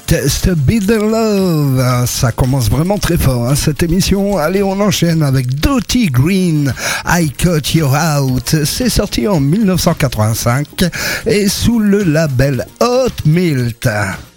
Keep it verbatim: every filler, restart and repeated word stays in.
Test Builder Love, ça commence vraiment très fort hein, cette émission. Allez, on enchaîne avec Dottie Green, I Cut You Out. C'est sorti en mille neuf cent quatre-vingt-cinq et sous le label Hot Milt.